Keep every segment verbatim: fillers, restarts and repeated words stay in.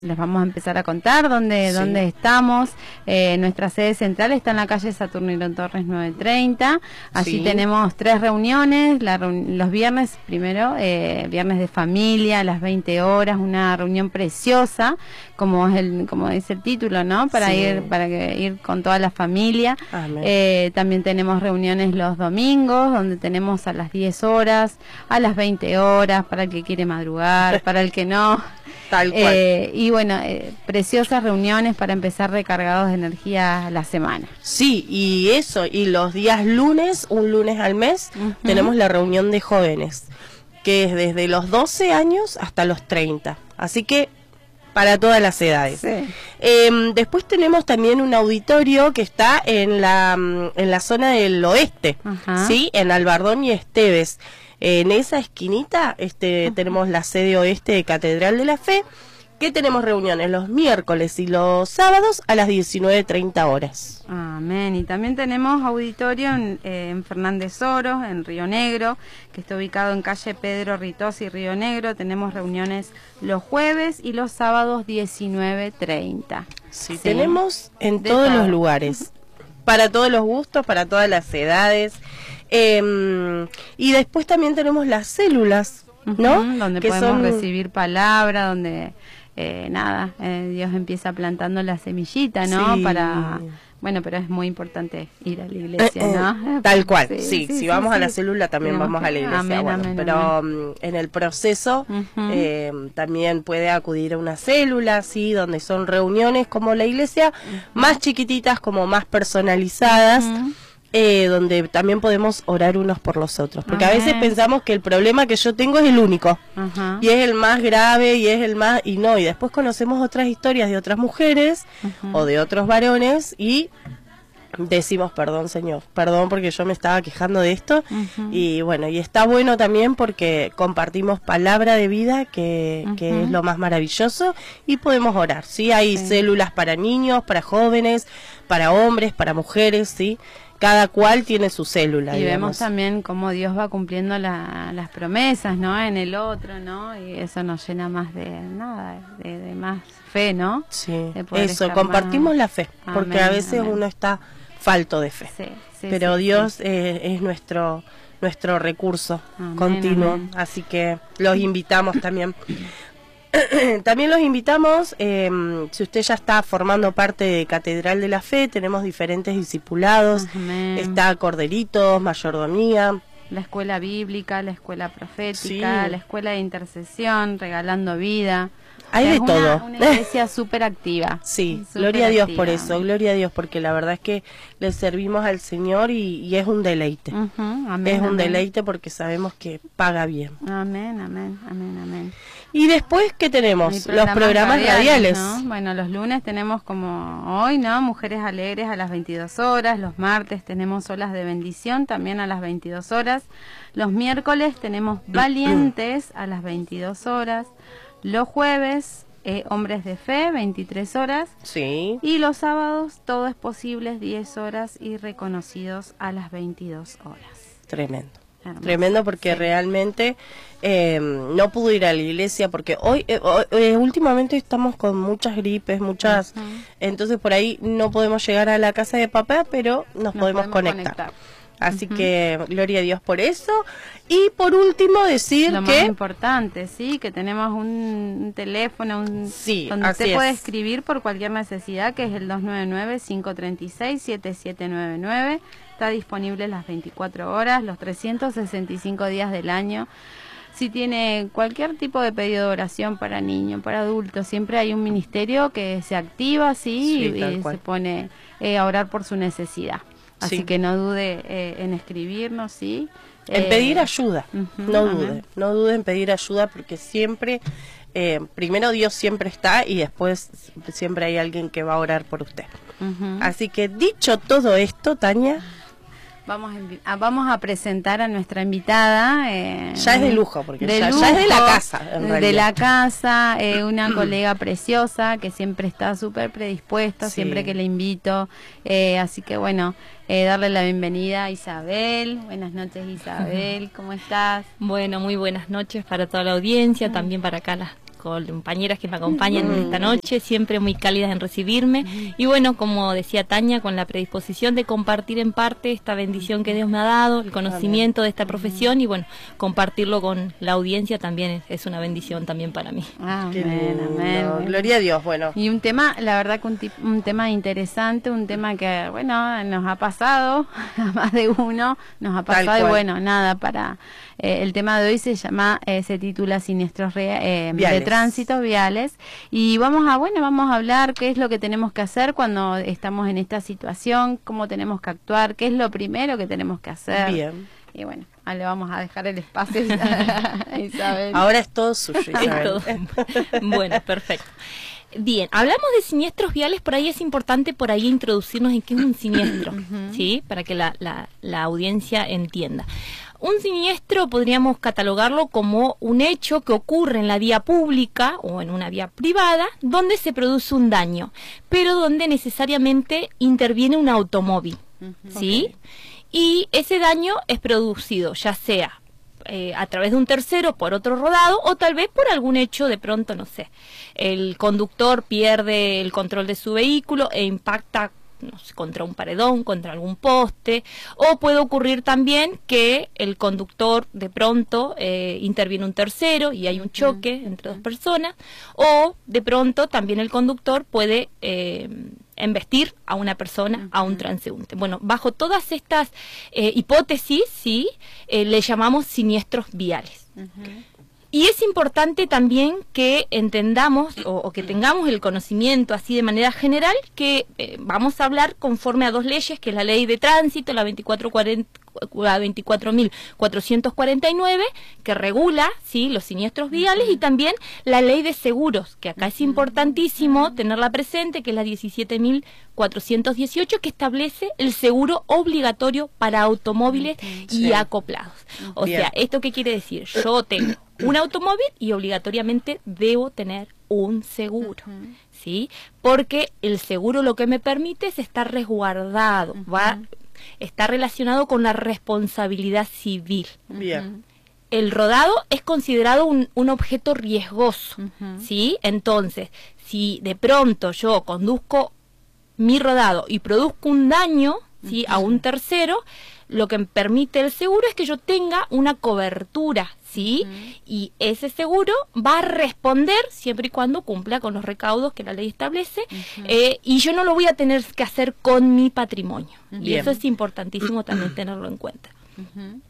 Les vamos a empezar a contar dónde, sí. dónde estamos. Eh, nuestra sede central está en la calle Saturnino Torres nueve treinta. Allí sí. tenemos tres reuniones. La reun los viernes, primero, eh, viernes de familia, a las veinte horas, una reunión preciosa, como es el, como dice el título, ¿no? Para sí. ir, para que, ir con toda la familia. Eh, también tenemos reuniones los domingos, donde tenemos a las diez horas, a las veinte horas, para el que quiere madrugar, para el que no. Tal cual. Eh, y bueno, eh, preciosas reuniones para empezar recargados de energía la semana. Sí, y eso, y los días lunes, un lunes al mes, uh-huh. tenemos la reunión de jóvenes, que es desde los doce años hasta los treinta. Así que para todas las edades. Sí. Eh, después tenemos también un auditorio que está en la, en la zona del oeste, uh-huh. ¿sí? En Albardón y Esteves. En esa esquinita este, uh-huh. tenemos la sede oeste de Catedral de la Fe, que tenemos reuniones los miércoles y los sábados a las diecinueve treinta horas. Amén. Y también tenemos auditorio en, eh, en Fernández Oro, en Río Negro, que está ubicado en calle Pedro Ritosi, Río Negro. Tenemos reuniones los jueves y los sábados diecinueve treinta. Sí, sí, tenemos en de todos todo. los lugares, para todos los gustos, para todas las edades. Eh, y después también tenemos las células, ¿no? Uh-huh, donde que podemos son... recibir palabra, donde eh, nada, eh, Dios empieza plantando la semillita, ¿no? Sí. Para, bueno, pero es muy importante ir a la iglesia, eh, ¿no? Eh, tal cual, sí, sí, sí si sí, vamos sí. a la célula también Tenemos vamos que... a la iglesia, amén, bueno, amén, pero amén. en el proceso uh-huh. eh, también puede acudir a una célula, sí, donde son reuniones como la iglesia, uh-huh. más chiquititas, como más personalizadas. Uh-huh. Eh, donde también podemos orar unos por los otros, porque Ajá. a veces pensamos que el problema que yo tengo es el único Ajá. y es el más grave y es el más, y no, y después conocemos otras historias de otras mujeres Ajá. o de otros varones y decimos perdón Señor, perdón porque yo me estaba quejando de esto Ajá. y bueno, y está bueno también porque compartimos palabra de vida que, que es lo más maravilloso y podemos orar, ¿sí? Hay sí. células para niños, para jóvenes, para hombres, para mujeres, ¿sí? Cada cual tiene su célula. Y digamos. vemos también cómo Dios va cumpliendo la, las promesas, ¿no? En el otro, ¿no? Y eso nos llena más de nada, de, de más fe, ¿no? Sí, eso, compartimos más... la fe, porque amén, a veces amén. uno está falto de fe. Sí, sí, Pero sí, Dios sí. Eh, es nuestro nuestro recurso amén, continuo, amén. Así que los invitamos también. También los invitamos, eh, si usted ya está formando parte de Catedral de la Fe, tenemos diferentes discipulados, Amén. Está Corderitos, Mayordomía, la escuela bíblica, la escuela profética, sí. la escuela de intercesión, Regalando Vida. Hay es de una, todo. Una iglesia súper activa. Sí, super gloria a Dios activa. por eso, gloria a Dios, porque la verdad es que le servimos al Señor y, y es un deleite. Uh-huh, amén, es un amén. deleite porque sabemos que paga bien. Amén, amén, amén, amén. Y después, ¿qué tenemos? Programas los programas radiales. radiales. ¿No? Bueno, los lunes tenemos como hoy, ¿no? Mujeres Alegres a las veintidós horas. Los martes tenemos Olas de Bendición también a las veintidós horas. Los miércoles tenemos Valientes a las veintidós horas. Los jueves, eh, Hombres de Fe, veintitrés horas. Sí. Y los sábados, Todo es Posible, diez horas y Reconocidos a las veintidós horas. Tremendo. Hermoso. Tremendo porque sí. realmente eh, no pude ir a la iglesia porque hoy, eh, hoy eh, últimamente estamos con muchas gripes, muchas, uh-huh. entonces por ahí no podemos llegar a la casa de papá, pero nos, nos podemos, podemos conectar. conectar. Así uh-huh. que gloria a Dios por eso. Y por último decir Lo que... más importante, sí, que tenemos un, un teléfono un, sí, donde así usted puede es. escribir por cualquier necesidad, que es el dos nueve nueve, cinco tres seis, siete siete nueve nueve. Está disponible las veinticuatro horas, los trescientos sesenta y cinco días del año. Si tiene cualquier tipo de pedido de oración para niños, para adultos, siempre hay un ministerio que se activa, sí, sí y, y se pone eh, a orar por su necesidad. Así sí. que no dude eh, en escribirnos, sí. En eh, pedir ayuda, uh-huh, no dude, amén. no dude en pedir ayuda porque siempre, eh, primero Dios siempre está y después siempre hay alguien que va a orar por usted. Uh-huh. Así que dicho todo esto, Tania... Vamos a, vamos a presentar a nuestra invitada. Eh, ya es de lujo, porque de ya, lujo, ya es de la casa. En realidad. De la casa, eh, una colega preciosa que siempre está súper predispuesta, sí. siempre que le invito. Eh, así que bueno, eh, darle la bienvenida a Isabel. Buenas noches, Isabel, ¿cómo estás? Bueno, muy buenas noches para toda la audiencia, también para acá las compañeras que me acompañan mm. esta noche, siempre muy cálidas en recibirme. Mm. Y bueno, como decía Tania, con la predisposición de compartir en parte esta bendición que Dios me ha dado, el conocimiento Amén. de esta profesión, y bueno, compartirlo con la audiencia también es, es una bendición también para mí. Amén, amén. No, gloria a Dios, bueno. Y un tema, la verdad que un, un tema interesante, un tema que, bueno, nos ha pasado, a más de uno, nos ha pasado, y bueno, nada, para... Eh, el tema de hoy se llama, eh, se titula Siniestros eh, de Tránsito Viales, y vamos a, bueno, vamos a hablar qué es lo que tenemos que hacer cuando estamos en esta situación, cómo tenemos que actuar, qué es lo primero que tenemos que hacer. Bien. Y bueno, le vamos a dejar el espacio a Isabel. Ahora es todo suyo, Isabel. Es todo. Bueno, perfecto. Bien, hablamos de siniestros viales, por ahí es importante por ahí introducirnos en qué es un siniestro, uh-huh. ¿sí? Para que la, la, la audiencia entienda. Un siniestro podríamos catalogarlo como un hecho que ocurre en la vía pública o en una vía privada donde se produce un daño, pero donde necesariamente interviene un automóvil, uh-huh. ¿sí? Okay. Y ese daño es producido ya sea eh, a través de un tercero por otro rodado, o tal vez por algún hecho de pronto, no sé, el conductor pierde el control de su vehículo e impacta, no sé, contra un paredón, contra algún poste, o puede ocurrir también que el conductor de pronto eh, interviene un tercero y hay un choque uh-huh. entre dos personas, o de pronto también el conductor puede eh, embestir a una persona, uh-huh. a un transeúnte. Bueno, bajo todas estas eh, hipótesis, sí, eh, le llamamos siniestros viales. Uh-huh. Y es importante también que entendamos o, o que tengamos el conocimiento así de manera general que eh, vamos a hablar conforme a dos leyes, que es la ley de tránsito, la veinticuatro mil cuatrocientos cuarenta y nueve, que regula, ¿sí?, los siniestros viales, y también la ley de seguros, que acá es importantísimo tenerla presente, que es la diecisiete mil cuatrocientos dieciocho, que establece el seguro obligatorio para automóviles sí. y acoplados. O Bien. sea, ¿esto qué quiere decir? Yo tengo un automóvil y obligatoriamente debo tener un seguro, uh-huh. ¿sí? Porque el seguro lo que me permite es estar resguardado, uh-huh. va, está relacionado con la responsabilidad civil. Bien. El rodado es considerado un, un objeto riesgoso, uh-huh. ¿sí? Entonces, si de pronto yo conduzco mi rodado y produzco un daño, ¿sí?, uh-huh. a un tercero, lo que me permite el seguro es que yo tenga una cobertura, ¿sí? Uh-huh. Y ese seguro va a responder siempre y cuando cumpla con los recaudos que la ley establece, uh-huh. eh, y yo no lo voy a tener que hacer con mi patrimonio. Uh-huh. Y eso es importantísimo también tenerlo en cuenta. Uh-huh.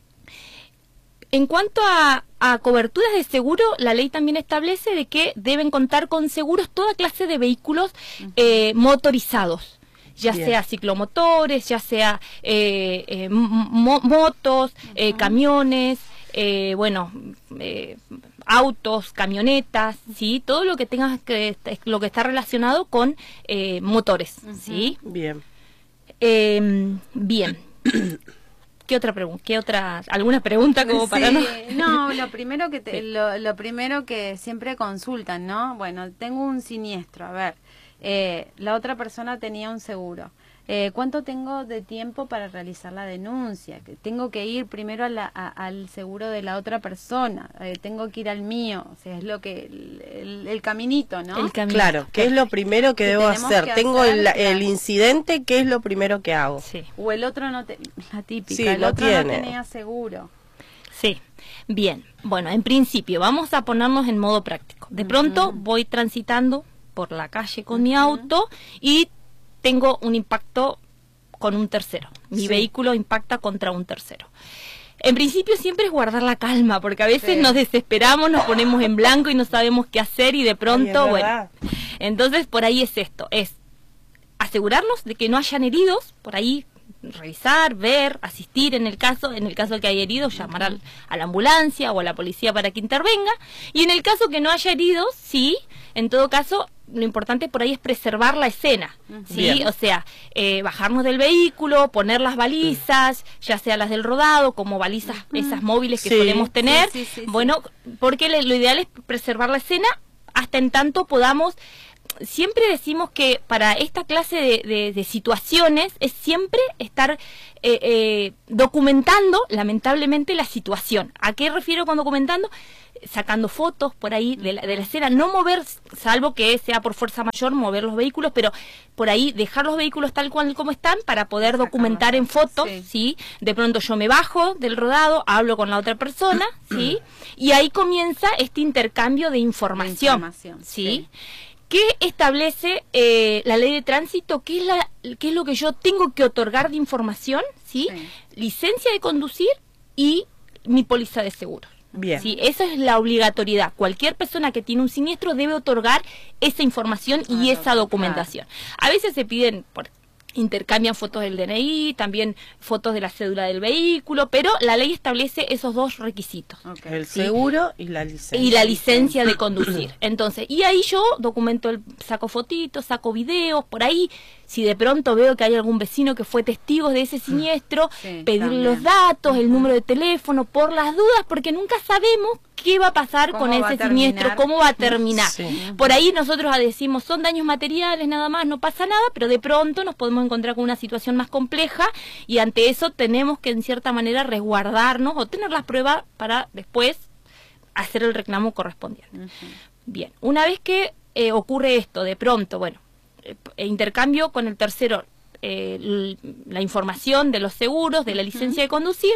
En cuanto a, a coberturas de seguro, la ley también establece de que deben contar con seguros toda clase de vehículos uh-huh. eh, motorizados. Ya Bien. sea ciclomotores, ya sea eh, eh, mo motos, uh-huh. eh, camiones, eh, bueno, eh, autos, camionetas, ¿sí? Todo lo que tenga que, lo que está relacionado con eh, motores, uh-huh. ¿sí? Bien. Eh, bien. ¿Qué otra pregunta? ¿Qué otra? ¿Alguna pregunta como sí, para no? No, lo primero que te, lo, lo primero que siempre consultan, ¿no? Bueno, tengo un siniestro, a ver. Eh, la otra persona tenía un seguro. Eh, ¿Cuánto tengo de tiempo para realizar la denuncia? Tengo que ir primero a la, a, al seguro de la otra persona. Eh, tengo que ir al mío. O sea, es lo que el, el, el caminito, ¿no? El camino. Claro, ¿qué es lo primero que, que debo hacer? Que tengo hacer, el, claro. el incidente, ¿qué es lo primero que hago? Sí. O el otro no te, la típica, sí, el otro tiene. no tenía seguro. Sí. Bien. Bueno, en principio vamos a ponernos en modo práctico. De pronto uh-huh. voy transitando por la calle con uh-huh. mi auto y tengo un impacto con un tercero. Mi sí. vehículo impacta contra un tercero. En principio siempre es guardar la calma, porque a veces sí. nos desesperamos, nos ponemos en blanco y no sabemos qué hacer, y de pronto, Ay, bueno. Entonces por ahí es esto, es asegurarnos de que no hayan heridos, por ahí revisar, ver, asistir en el caso, en el caso de que haya heridos, llamar al, a la ambulancia o a la policía para que intervenga, y en el caso que no haya heridos, sí, en todo caso, lo importante por ahí es preservar la escena, uh-huh. ¿sí? Bien. O sea, eh, bajarnos del vehículo, poner las balizas, uh-huh. ya sea las del rodado, como balizas uh-huh. esas móviles que sí. solemos tener, sí, sí, sí, bueno, sí. porque le, lo ideal es preservar la escena hasta en tanto podamos siempre decimos que para esta clase de, de, de situaciones es siempre estar eh, eh, documentando, lamentablemente, la situación. ¿A qué refiero con documentando? Sacando fotos por ahí de la, de la escena, no mover, salvo que sea por fuerza mayor, mover los vehículos, pero por ahí dejar los vehículos tal cual como están para poder documentar en fotos, sí. ¿sí? De pronto yo me bajo del rodado, hablo con la otra persona, ¿sí? Y ahí comienza este intercambio de información, de información ¿sí? sí. ¿Qué establece eh, la ley de tránsito? ¿Qué es, la, ¿Qué es lo que yo tengo que otorgar de información? ¿sí? Sí. Licencia de conducir y mi póliza de seguros. Bien. Sí, esa es la obligatoriedad. Cualquier persona que tiene un siniestro debe otorgar esa información y ah, esa documentación. A veces se piden, por, intercambian fotos del D N I, también fotos de la cédula del vehículo, pero la ley establece esos dos requisitos. Okay. El ¿sí? seguro y la licencia. Y la licencia de conducir. Entonces, y ahí yo documento, el, saco fotitos, saco videos, por ahí, si de pronto veo que hay algún vecino que fue testigo de ese siniestro, sí, pedirle también los datos, el número de teléfono, por las dudas, porque nunca sabemos qué va a pasar con ese siniestro, cómo va a terminar. Sí. Por ahí nosotros decimos, son daños materiales nada más, no pasa nada, pero de pronto nos podemos encontrar con una situación más compleja y ante eso tenemos que en cierta manera resguardarnos o tener las pruebas para después hacer el reclamo correspondiente. Uh-huh. Bien, una vez que eh, ocurre esto, de pronto, bueno, eh, intercambio con el tercero eh, la información de los seguros, de la licencia uh-huh. de conducir,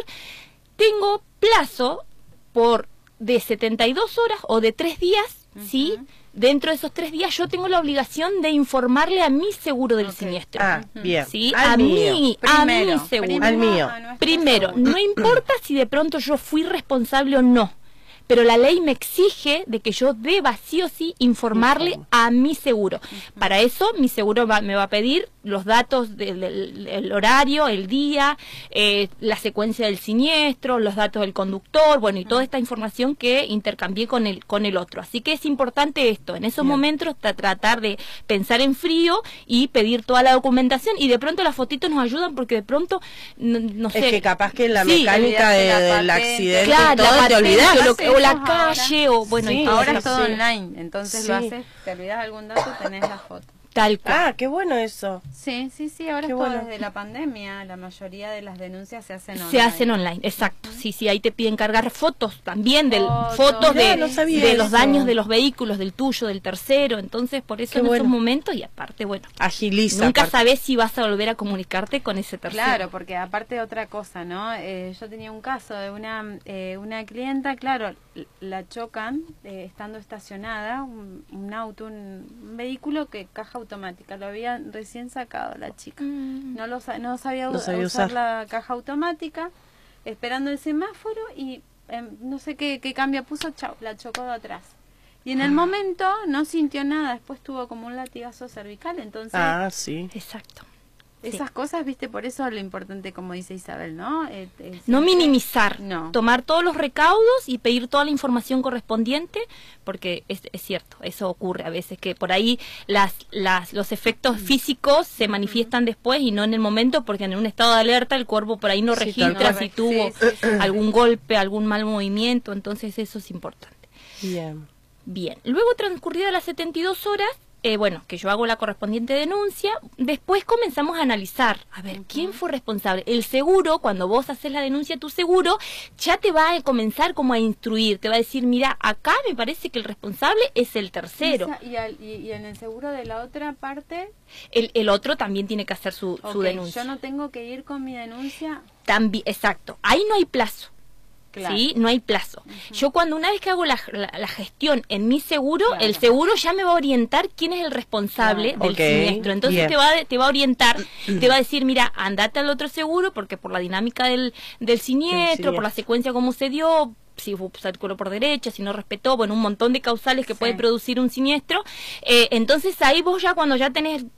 tengo plazo por de setenta y dos horas o de tres días, uh-huh. ¿sí? Dentro de esos tres días yo tengo la obligación de informarle a mi seguro del okay. siniestro. Ah, bien. ¿Sí? A mí, a mi seguro. Primero, al mío. Primero, no importa si de pronto yo fui responsable o no, pero la ley me exige de que yo deba sí o sí informarle a mi seguro. Uh-huh. Para eso mi seguro va, me va a pedir los datos del, del el horario, el día, eh, la secuencia del siniestro, los datos del conductor, bueno, y toda esta información que intercambié con el con el otro. Así que es importante esto, en esos Bien. momentos tra tratar de pensar en frío y pedir toda la documentación, y de pronto las fotitos nos ayudan porque de pronto, no, no sé... Es que capaz que la sí, mecánica de, la del accidente, claro, todo la te olvidás. O la calle, o bueno, sí, y ahora eso. es todo sí. online, entonces sí. lo haces, te olvidas algún dato, tenés la foto. Tal cual. Ah, qué bueno eso. Sí, sí, sí, ahora qué es todo bueno. desde la pandemia, la mayoría de las denuncias se hacen online. Se hacen online, exacto. Sí, sí, ahí te piden cargar fotos también, del, fotos, fotos de, no de los daños de los vehículos, del tuyo, del tercero, entonces por eso qué en bueno. esos momentos, y aparte, bueno, agiliza. Nunca aparte. sabes si vas a volver a comunicarte con ese tercero. Claro, porque aparte otra cosa, ¿no? Eh, yo tenía un caso de una, eh, una clienta, claro, la chocan eh, estando estacionada, un, un auto, un, un vehículo que caja automática, lo había recién sacado la chica, mm. no lo no sabía, no sabía usar, usar la caja automática, esperando el semáforo y eh, no sé qué, qué cambio puso, chau, la chocó de atrás. Y en el momento no sintió nada, después tuvo como un latigazo cervical, entonces... Ah, sí. Exacto. Esas sí. cosas, viste, por eso es lo importante, como dice Isabel, ¿no? Eh, eh, no minimizar, no. tomar todos los recaudos y pedir toda la información correspondiente, porque es, es cierto, eso ocurre a veces, que por ahí las, las, los efectos físicos se manifiestan uh-huh. después y no en el momento, porque en un estado de alerta el cuerpo por ahí no sí, registra no, si tuvo sí, sí, sí. algún golpe, algún mal movimiento, entonces eso es importante. Bien. Bien, luego transcurridas las setenta y dos horas, Eh, bueno, que yo hago la correspondiente denuncia, después comenzamos a analizar, a ver, ¿quién fue responsable? El seguro, cuando vos haces la denuncia, tu seguro ya te va a comenzar como a instruir, te va a decir, mira, acá me parece que el responsable es el tercero. ¿Y, al, y, y en el seguro de la otra parte? El, el otro también tiene que hacer su, okay, su denuncia. Yo no tengo que ir con mi denuncia. También, exacto, ahí no hay plazo. Claro. ¿Sí? No hay plazo. Uh-huh. Yo cuando una vez que hago la, la, la gestión en mi seguro, claro. el seguro ya me va a orientar quién es el responsable claro. del okay. siniestro. Entonces te va, te va a orientar, te va a decir, mira, andate al otro seguro porque por la dinámica del, del siniestro, sí, por la secuencia como se dio, si circuló por derecha, si no respetó, bueno, un montón de causales que sí. puede producir un siniestro. Eh, entonces ahí vos ya cuando ya tenés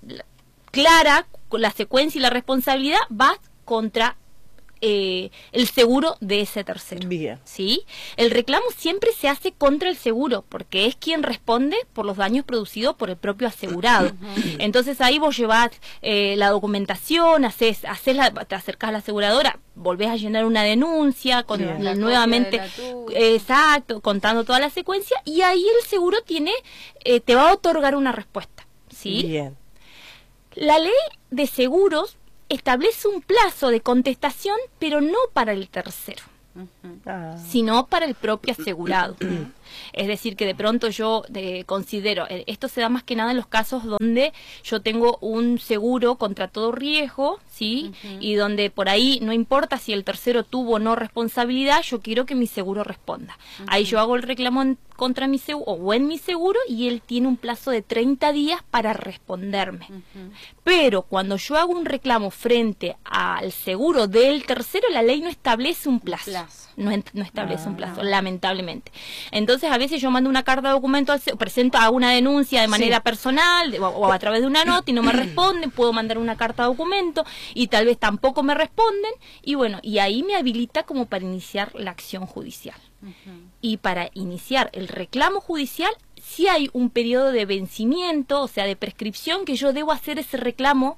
clara la secuencia y la responsabilidad, vas contra Eh, el seguro de ese tercero. Bien. ¿Sí? El reclamo siempre se hace contra el seguro, porque es quien responde por los daños producidos por el propio asegurado. Uh-huh. Entonces ahí vos llevás eh, la documentación, haces, haces la, te acercás a la aseguradora, volvés a llenar una denuncia, con sí, la, nuevamente, eh, exacto, contando toda la secuencia, y ahí el seguro tiene, eh, te va a otorgar una respuesta. ¿sí? Bien. La ley de seguros establece un plazo de contestación, pero no para el tercero, uh-huh. ah. sino para el propio asegurado. Es decir, que de pronto yo eh, considero, eh, esto se da más que nada en los casos donde yo tengo un seguro contra todo riesgo, ¿sí? Uh-huh. Y donde por ahí no importa si el tercero tuvo o no responsabilidad, yo quiero que mi seguro responda. Uh-huh. Ahí yo hago el reclamo en, contra mi seguro o en mi seguro y él tiene un plazo de treinta días para responderme. Uh-huh. Pero cuando yo hago un reclamo frente al seguro del tercero, la ley no establece un plazo. plazo. No, no establece ah. un plazo, lamentablemente. Entonces, a veces yo mando una carta de documento, al presento a una denuncia de manera sí. personal de, o, o a través de una nota y no me responden, puedo mandar una carta de documento y tal vez tampoco me responden y bueno, y ahí me habilita como para iniciar la acción judicial. Uh-huh. Y para iniciar el reclamo judicial, sí hay un periodo de vencimiento, o sea, de prescripción, que yo debo hacer ese reclamo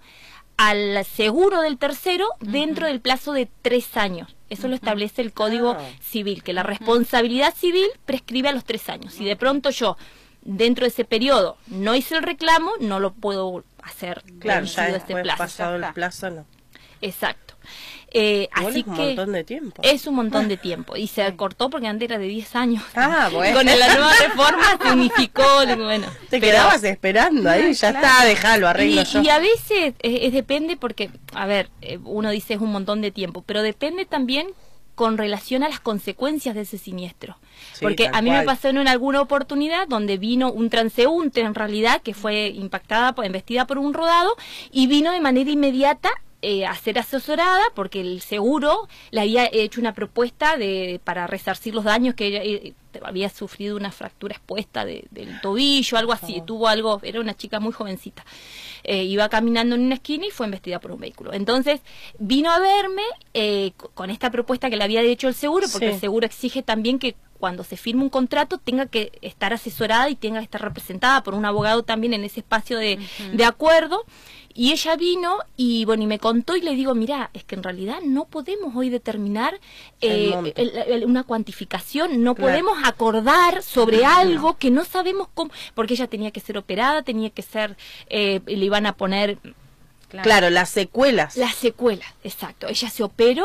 al seguro del tercero uh-huh. dentro del plazo de tres años. Eso uh-huh. lo establece el Código oh. Civil, que la responsabilidad civil prescribe a los tres años. Si de pronto yo, dentro de ese periodo, no hice el reclamo, no lo puedo hacer. Claro, ya después plazo. pasado el plazo, no. Exacto. Eh, así es un que montón de tiempo. Es un montón de tiempo. Y se cortó porque antes era de diez años. Ah, bueno. Con la nueva reforma se unificó. Bueno, te pero, quedabas esperando ahí, ya claro. está, déjalo, arreglo y, yo. Y a veces es, es depende porque, a ver, uno dice es un montón de tiempo, pero depende también con relación a las consecuencias de ese siniestro. Sí, porque a mí cual. me pasó en alguna oportunidad donde vino un transeúnte, en realidad, que fue impactada, embestida por un rodado, y vino de manera inmediata Eh, a ser asesorada porque el seguro le había hecho una propuesta de para resarcir los daños que ella eh, había sufrido una fractura expuesta de, del tobillo, algo así, oh. tuvo algo, era una chica muy jovencita, eh, iba caminando en una esquina y fue embestida por un vehículo. Entonces vino a verme eh, con esta propuesta que le había hecho el seguro, porque sí. el seguro exige también que cuando se firma un contrato tenga que estar asesorada y tenga que estar representada por un abogado también en ese espacio de, uh-huh. de acuerdo. Y ella vino y bueno y me contó y le digo, mira, es que en realidad no podemos hoy determinar eh, el, el, una cuantificación, no claro. podemos acordar sobre algo que no sabemos cómo, porque ella tenía que ser operada, tenía que ser, eh, le iban a poner... Claro. claro, las secuelas. Las secuelas, exacto. Ella se operó.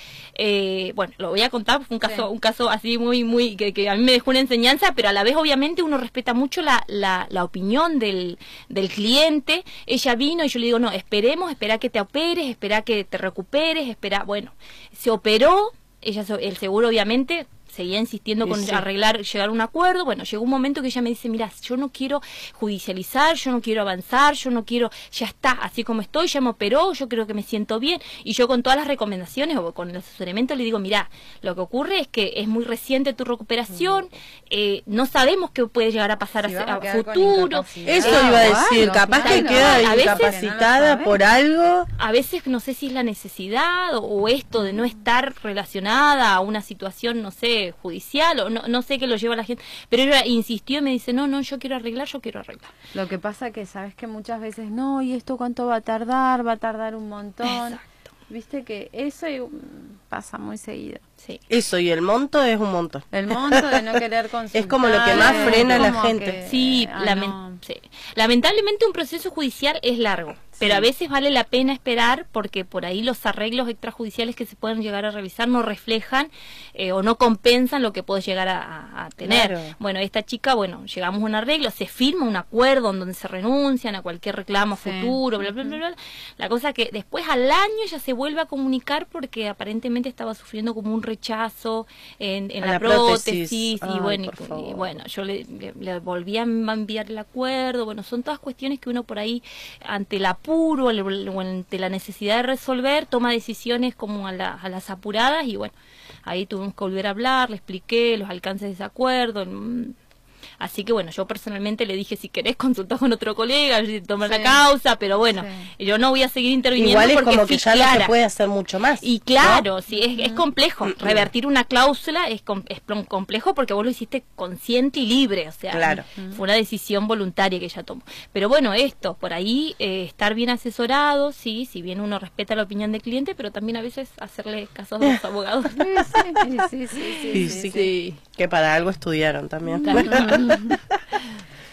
Eh, bueno, lo voy a contar, fue un caso, sí. un caso así muy, muy, que, que a mí me dejó una enseñanza, pero a la vez obviamente uno respeta mucho la, la, la opinión del, del cliente. Ella vino y yo le digo, no, esperemos, espera que te operes, espera que te recuperes, espera, bueno, se operó, ella, el seguro obviamente seguía insistiendo con sí. arreglar, llegar a un acuerdo. Bueno, llegó un momento que ella me dice, mira, yo no quiero judicializar, yo no quiero avanzar, yo no quiero, ya está, así como estoy, ya me operó, yo creo que me siento bien. Y yo con todas las recomendaciones o con el asesoramiento le digo, mira, lo que ocurre es que es muy reciente tu recuperación, eh, no sabemos qué puede llegar a pasar sí, a, a futuro. Eso eh, iba a decir, claro, capaz claro, que queda no, incapacitada no por algo. A veces no sé si es la necesidad o, o esto de no estar relacionada a una situación, no sé, judicial o no, no sé qué lo lleva la gente, pero ella insistió y me dice, no, no, yo quiero arreglar, yo quiero arreglar. Lo que pasa que sabes que muchas veces, no, y esto cuánto va a tardar, va a tardar un montón. Exacto. Viste que eso pasa muy seguido. Sí. Eso y el monto es un montón. El monto de no querer consultar. Es como lo que más frena a la gente. Que, sí, ah, lamen no. sí, lamentablemente un proceso judicial es largo. Sí. Pero a veces vale la pena esperar porque por ahí los arreglos extrajudiciales que se pueden llegar a revisar no reflejan eh, o no compensan lo que puedes llegar a, a tener. Claro. Bueno, esta chica, bueno, llegamos a un arreglo, se firma un acuerdo en donde se renuncian a cualquier reclamo sí. futuro, bla, bla, bla, bla. La cosa que después al año ya se vuelve a comunicar porque aparentemente estaba sufriendo como un rechazo en, en la, la prótesis, prótesis Ay, y bueno, y, y bueno, yo le, le, le volví a enviar el acuerdo. Bueno, son todas cuestiones que uno por ahí ante la apuro o ante la necesidad de resolver toma decisiones como a, la, a las apuradas y bueno, ahí tuvimos que volver a hablar, le expliqué los alcances de ese acuerdo. Así que bueno, yo personalmente le dije, si querés consultar con otro colega, tomar sí. la causa, pero bueno, sí. yo no voy a seguir interviniendo. Igual es porque como que ya clara. No se puede hacer mucho más. Y claro, ¿no? sí, es, es complejo. Revertir una cláusula es, com es complejo porque vos lo hiciste consciente y libre, o sea, claro. fue una decisión voluntaria que ella tomó. Pero bueno, esto, por ahí, eh, estar bien asesorado, sí, si bien uno respeta la opinión del cliente, pero también a veces hacerle caso a los abogados. Sí, sí, sí, sí, sí, sí, sí, sí. Que para algo estudiaron también.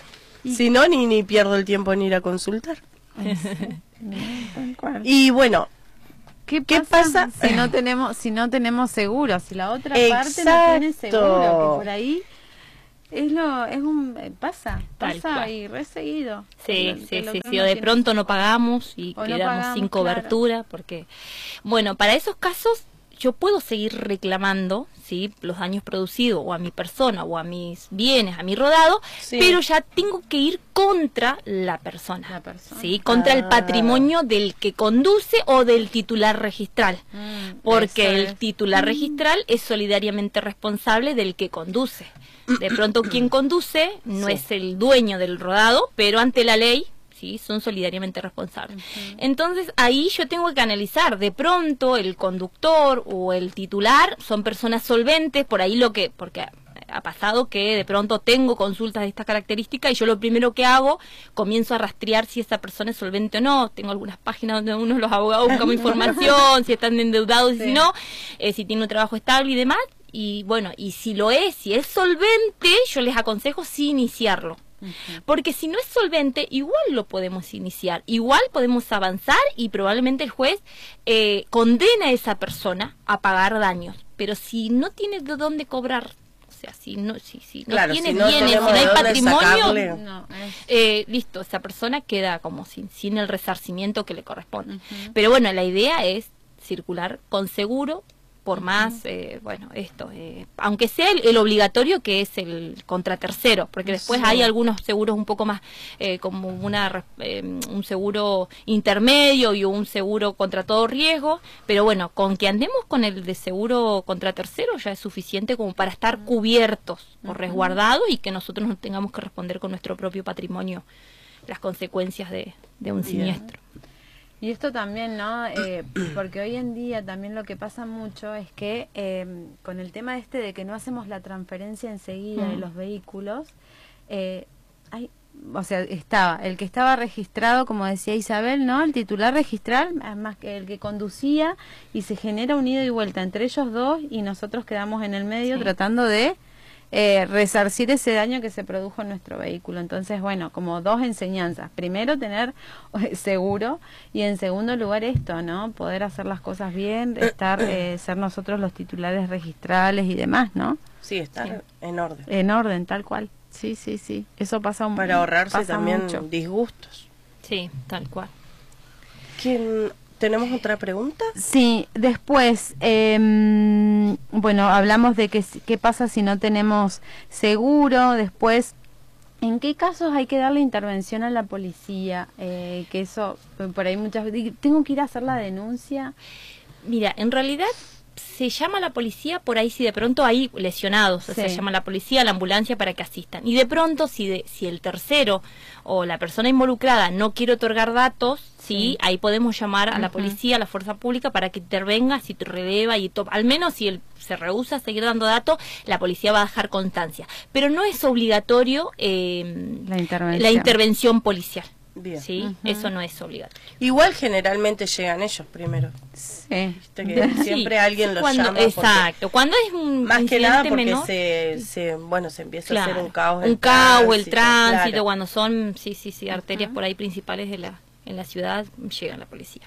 Si no, ni, ni pierdo el tiempo en ir a consultar. Y bueno, ¿Qué pasa, ¿Qué pasa si no tenemos si no tenemos seguro? Si la otra Exacto. parte no tiene seguro, que por ahí es lo es un pasa, pasa y reseguido. Sí, lo, sí, sí, sí. O de pronto no pagamos y quedamos no pagamos, sin cobertura, claro. Porque bueno, para esos casos yo puedo seguir reclamando, ¿sí?, los daños producidos o a mi persona o a mis bienes, a mi rodado, sí. Pero ya tengo que ir contra la persona, la persona. ¿Sí?, contra ah. el patrimonio del que conduce o del titular registral, mm, porque el es. titular mm. registral es solidariamente responsable del que conduce. De pronto quien conduce no sí. es el dueño del rodado, pero ante la ley ¿sí? son solidariamente responsables. Uh-huh. Entonces ahí yo tengo que analizar, de pronto el conductor o el titular son personas solventes, por ahí lo que, porque ha pasado que de pronto tengo consultas de esta característica y yo lo primero que hago, comienzo a rastrear si esa persona es solvente o no. Tengo algunas páginas donde uno de los abogados busca información, si están endeudados y sí. si no, eh, si tiene un trabajo estable y demás. Y bueno, y si lo es, si es solvente, yo les aconsejo sí iniciarlo. Uh-huh. Porque si no es solvente, igual lo podemos iniciar, igual podemos avanzar y probablemente el juez eh, condena a esa persona a pagar daños. Pero si no tiene de dónde cobrar, o sea, si no, si, si no claro, tiene si no bienes, si no hay patrimonio, no, es... eh, listo, esa persona queda como sin, sin el resarcimiento que le corresponde. Uh-huh. Pero bueno, la idea es circular con seguro, por más, eh, bueno, esto, eh, aunque sea el, el obligatorio que es el contra tercero, porque después sí. hay algunos seguros un poco más, eh, como una eh, un seguro intermedio y un seguro contra todo riesgo, pero bueno, con que andemos con el de seguro contra tercero ya es suficiente como para estar cubiertos o resguardados y que nosotros no tengamos que responder con nuestro propio patrimonio las consecuencias de, de un Bien. siniestro. Y esto también, ¿no? Eh, porque hoy en día también lo que pasa mucho es que eh, con el tema este de que no hacemos la transferencia enseguida mm. de los vehículos, eh, hay, o sea, estaba el que estaba registrado, como decía Isabel, ¿no? El titular registral, más que el que conducía, y se genera un ida y vuelta entre ellos dos y nosotros quedamos en el medio sí. tratando de Eh, resarcir ese daño que se produjo en nuestro vehículo. Entonces, bueno, como dos enseñanzas. Primero, tener seguro, y en segundo lugar esto, ¿no? Poder hacer las cosas bien, estar, eh, ser nosotros los titulares registrales y demás, ¿no? Sí, estar sí. en orden. En orden, tal cual. Sí, sí, sí. Eso pasa un Para ahorrarse pasa también mucho. disgustos. Sí, tal cual. ¿Quién... ¿Tenemos otra pregunta? Sí, después, eh, bueno, hablamos de que qué pasa si no tenemos seguro, después, ¿en qué casos hay que darle intervención a la policía? Eh, que eso, por ahí muchas veces, ¿tengo que ir a hacer la denuncia? Mira, en realidad se llama a la policía por ahí si de pronto hay lesionados, sí. o sea, se llama a la policía, a la ambulancia para que asistan. Y de pronto si de, si el tercero o la persona involucrada no quiere otorgar datos, sí, sí. ahí podemos llamar a la uh-huh. policía, a la fuerza pública para que intervenga, si te releva y to- al menos si él se rehúsa a seguir dando datos, la policía va a dejar constancia. Pero no es obligatorio eh, la intervención, la intervención policial. Bien. Sí, uh-huh. eso no es obligatorio. Igual generalmente llegan ellos primero. Sí. Viste que sí. siempre alguien los cuando, llama. Exacto. Cuando es un más que nada porque menor, se, se, bueno, se empieza claro, a hacer un caos. Un caos, el tránsito, claro. cuando son, sí, sí, sí, arterias uh-huh. por ahí principales de la, en la ciudad, llega la policía.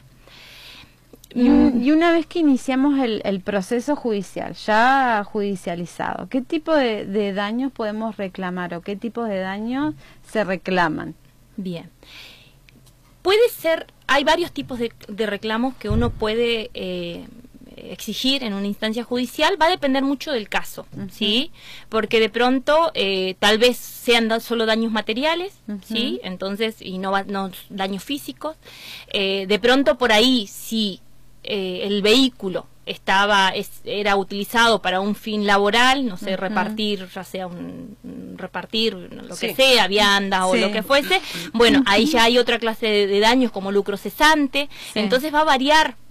Y, un, y una vez que iniciamos el, el proceso judicial, ya judicializado, ¿qué tipo de, de daños podemos reclamar o qué tipo de daños se reclaman? Bien. Puede ser, hay varios tipos de, de reclamos que uno puede eh, exigir en una instancia judicial, va a depender mucho del caso, uh-huh. ¿sí? Porque de pronto eh, tal vez sean da- solo daños materiales, uh-huh. ¿sí? Entonces, y no, va, no daños físicos. Eh, de pronto por ahí, si eh, el vehículo estaba es, era utilizado para un fin laboral, no sé, uh-huh. repartir, ya sea un, un repartir lo sí. que sea, viandas sí. o lo que fuese, bueno, ahí ya hay otra clase de, de daños como lucro cesante, sí. entonces va a variar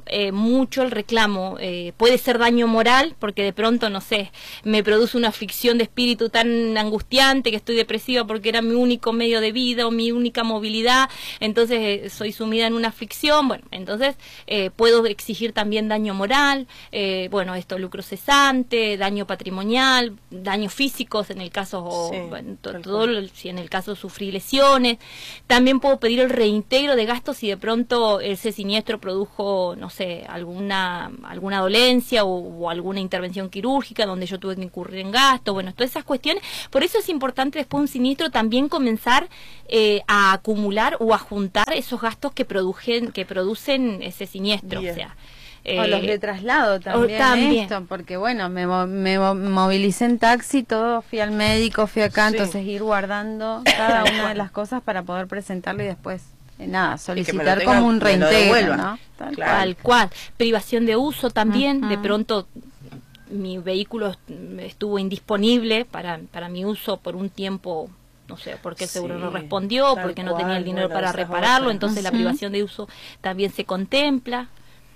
eh, mucho el reclamo. Eh, puede ser daño moral, porque de pronto, no sé, me produce una aflicción de espíritu tan angustiante que estoy depresiva porque era mi único medio de vida o mi única movilidad, entonces eh, soy sumida en una aflicción. Bueno, entonces eh, puedo exigir también daño moral, eh, bueno, esto, lucro cesante, daño patrimonial, daños físicos en el caso, o, sí, bueno, to, todo, si en el caso sufrí lesiones. También puedo pedir el reintegro de gastos si de pronto ese siniestro produjo, no sé, alguna alguna dolencia o, o alguna intervención quirúrgica donde yo tuve que incurrir en gastos. Bueno, todas esas cuestiones. Por eso es importante después de un siniestro también comenzar eh, a acumular o a juntar esos gastos que produjen, que producen ese siniestro. Bien. O sea, Eh, o los de traslado también, también. Esto, porque bueno, me, me movilicé en taxi, todo, fui al médico, fui acá, sí. Entonces ir guardando cada una de las cosas para poder presentarlo y después, eh, nada, solicitar tenga, como un reintegro, ¿no? Tal, claro. Tal cual. Privación de uso también, uh-huh. De pronto mi vehículo estuvo indisponible para, para mi uso por un tiempo, no sé, porque el seguro sí, no respondió, porque cual, no tenía el dinero bueno, para repararlo, entonces uh-huh. La privación de uso también se contempla.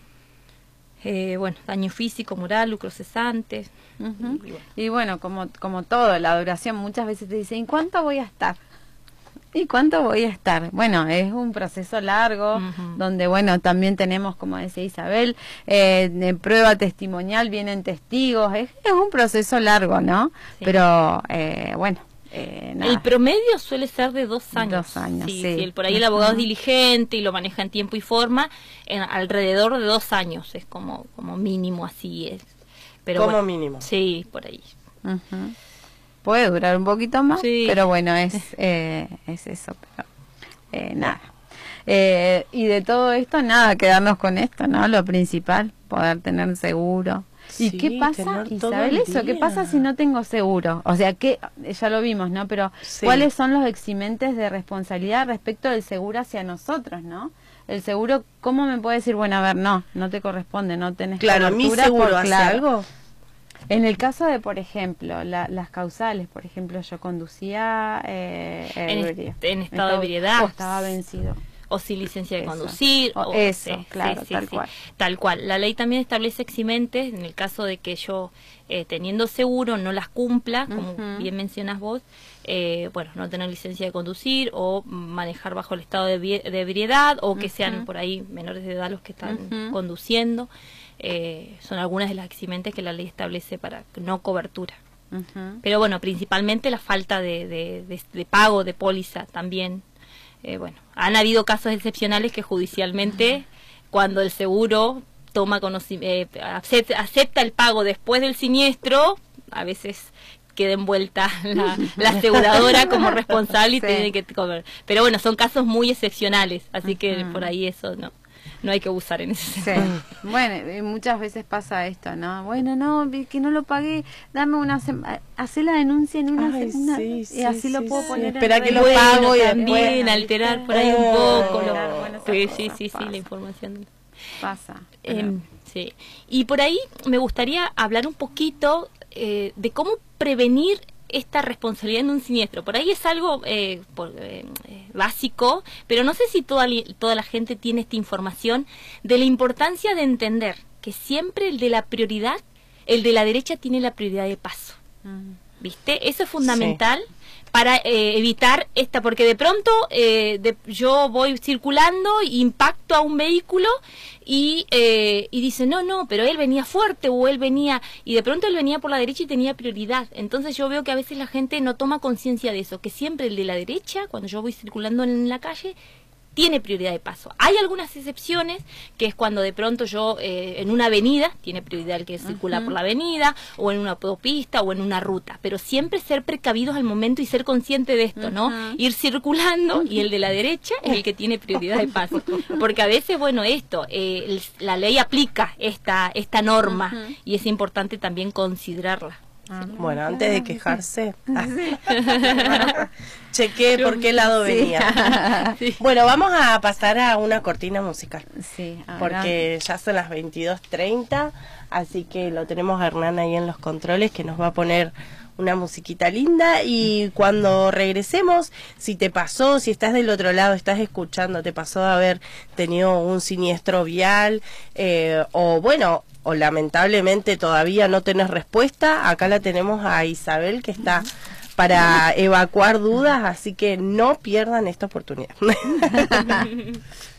Eh, bueno, daño físico, moral, lucro cesante. Uh-huh. y, bueno. y bueno, como como todo, la duración, muchas veces te dicen, ¿y cuánto voy a estar? ¿Y cuánto voy a estar? Bueno, es un proceso largo, uh-huh. Donde, bueno, también tenemos, como decía Isabel, eh, de prueba testimonial, vienen testigos, es, es un proceso largo, ¿no? Sí. Pero, eh, bueno. Eh, el promedio suele ser de dos años. Dos años, sí. sí. sí. Por ahí el abogado es diligente y lo maneja en tiempo y forma, en alrededor de dos años es como como mínimo, así es. Pero como bueno, mínimo. Sí, por ahí. Uh-huh. Puede durar un poquito más, sí. Pero bueno, es eh, es eso. Pero eh, nada. Eh, y de todo esto, nada, quedarnos con esto, ¿no? Lo principal, poder tener seguro. ¿Y sí, qué pasa, Isabel, eso? ¿Qué pasa si no tengo seguro? O sea, que ya lo vimos, ¿no? Pero sí. ¿Cuáles son los eximentes de responsabilidad respecto del seguro hacia nosotros, no? El seguro, ¿cómo me puede decir, bueno, a ver, no, no te corresponde, no tenés claro, cobertura? Claro, ¿mi seguro por, hace claro, algo? En el caso de, por ejemplo, la, las causales, por ejemplo, yo conducía eh, en, eh, en estado de ebriedad. O estaba vencido. O sin licencia de eso. conducir. O o, eso, sí, claro, sí, tal sí, cual. Sí, tal cual. La ley también establece eximentes en el caso de que yo, eh, teniendo seguro, no las cumpla, como uh-huh. bien mencionas vos, eh, bueno, no tener licencia de conducir o manejar bajo el estado de, de ebriedad o que uh-huh. sean por ahí menores de edad los que están uh-huh. conduciendo. Eh, son algunas de las eximentes que la ley establece para no cobertura. Uh-huh. Pero bueno, principalmente la falta de, de, de, de pago de póliza también. Eh, bueno, han habido casos excepcionales que judicialmente, cuando el seguro toma eh, acepta, acepta el pago después del siniestro, a veces queda envuelta la, la aseguradora como responsable y sí. Tiene que comer. Pero bueno, son casos muy excepcionales, así uh-huh. que por ahí eso no. No hay que abusar en ese sentido. Sí. Bueno, muchas veces pasa esto, ¿no? Bueno, no, que no lo pagué, dame una semana, hacer la denuncia en una Ay, semana sí, y sí, así sí, lo puedo sí. poner. Espera en que lo bueno, pago y también después alterar por ahí un poco. Lo, oh, bueno, sí, sí, sí, pasa. sí, la información. Pasa. Eh, sí. Y por ahí me gustaría hablar un poquito eh, de cómo prevenir esta responsabilidad en un siniestro. Por ahí es algo eh, por, eh, básico, pero no sé si toda, toda la gente tiene esta información de la importancia de entender que siempre el de la prioridad, el de la derecha tiene la prioridad de paso. Uh-huh. ¿Viste? Eso es fundamental. Sí. Para eh, evitar esta, porque de pronto eh, de, yo voy circulando, impacto a un vehículo y, eh, y dice, no, no, pero él venía fuerte o él venía, y de pronto él venía por la derecha y tenía prioridad. Entonces yo veo que a veces la gente no toma conciencia de eso, que siempre el de la derecha, cuando yo voy circulando en la calle, tiene prioridad de paso. Hay algunas excepciones, que es cuando de pronto yo eh, en una avenida, tiene prioridad el que circula uh-huh. por la avenida, o en una autopista, o en una ruta, pero siempre ser precavidos al momento y ser consciente de esto, uh-huh. ¿no? Ir circulando y el de la derecha es el que tiene prioridad de paso. Porque a veces, bueno, esto, eh, el, la ley aplica esta, esta norma uh-huh. y es importante también considerarla. Uh-huh. Bueno, antes de quejarse... chequé por qué lado sí. venía. Sí. Bueno, vamos a pasar a una cortina musical. Sí, ahora... porque ya son las veintidós treinta, así que lo tenemos a Hernán ahí en los controles, que nos va a poner una musiquita linda. Y cuando regresemos, si te pasó, si estás del otro lado, estás escuchando, te pasó de haber tenido un siniestro vial, eh, o bueno, o lamentablemente todavía no tenés respuesta, acá la tenemos a Isabel, que está para evacuar dudas, así que no pierdan esta oportunidad.